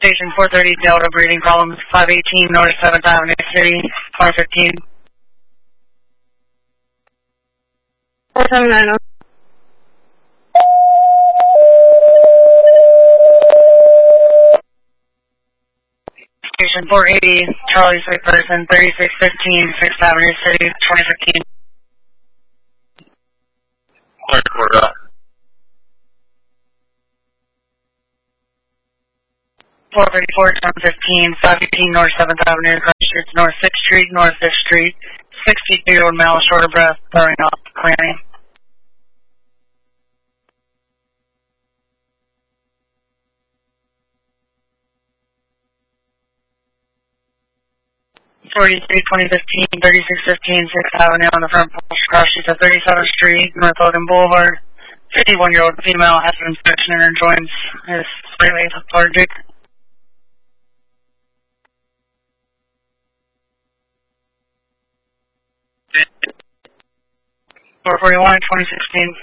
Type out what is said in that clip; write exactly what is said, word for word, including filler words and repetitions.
Station four thirty, Delta breeding problems, five eighteen North seventh Avenue City, twenty fifteen. four seven nine zero. Station four eighty, Charlie Sweet Person, thirty-six fifteen, sixth Avenue City, twenty fifteen. four thirty-four, ten fifteen, five eighteen North seventh Avenue, Christchurch, North sixth Street, North fifth Street, sixty-two Mile, short of breath, throwing off clearing. forty-three, twenty fifteen, thirty-six fifteen, sixth Avenue on the front porch, cross streets of thirty-seventh Street, North Logan Boulevard. fifty-one-year-old female has an infection in her joints, is slightly lethargic. four forty-one, twenty sixteen.